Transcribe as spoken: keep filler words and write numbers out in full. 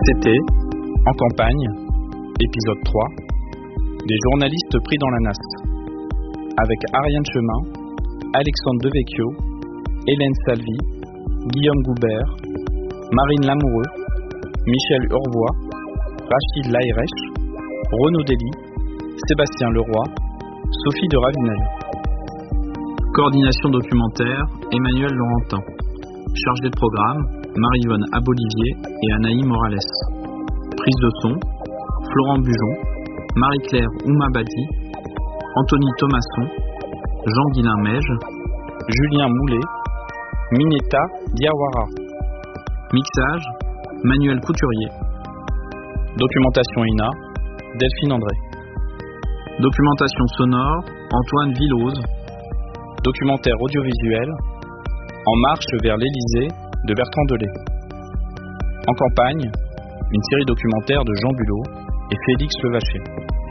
C'était En campagne, épisode trois, des journalistes pris dans la nasse, avec Ariane Chemin, Alexandre Devecchio, Hélène Salvi, Guillaume Goubert, Marine Lamoureux, Michel Urvois, Rachid Laïrech, Renaud Dely, Sébastien Leroy, Sophie de Ravinel. Coordination documentaire, Emmanuel Laurentin. Chargé de programme, Marie-Yvonne Abolivier et Anaï Morales. Prise de son, Florent Bujon, Marie-Claire Oumabadi, Anthony Thomasson, Jean-Guilain Meige, Julien Moulet, Mineta Diawara. Mixage, Manuel Couturier. Documentation I N A, Delphine André. Documentation sonore, Antoine Villose. Documentaire audiovisuel, En marche vers l'Élysée de Bertrand Delay. En campagne, une série documentaire de Jean Bulot et Félix Levacher.